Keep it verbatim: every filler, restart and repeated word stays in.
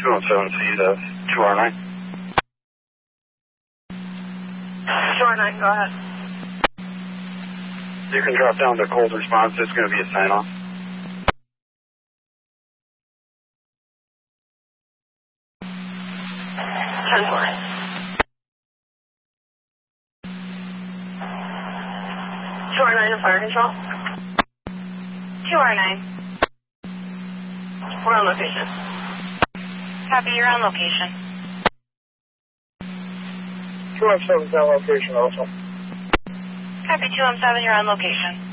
two oh seven C to two R nine. two R nine, go ahead. You can drop down to cold response. It's going to be a sign-off. ten four. two R nine to fire control. two R nine. We're on location. Copy, you're on location. two one seven's on location also. Copy, two one seven, you're on location.